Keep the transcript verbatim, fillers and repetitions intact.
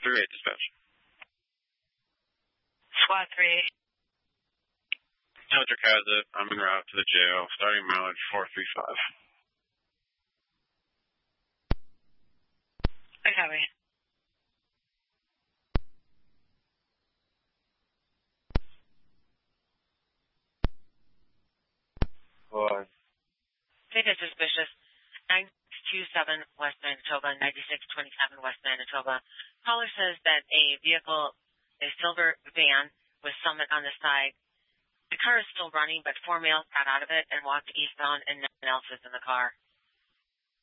three eight dispatch. SWAT three eight. Hunter Kazip, I'm en route to the jail, starting mileage four three five. I copy. What? Data suspicious. nine two seven West Manitoba, ninety-six twenty-seven West Manitoba. Caller says that a vehicle, a silver van with Summit on the side. The car is still running, but four males got out of it and walked eastbound, and no one else is in the car.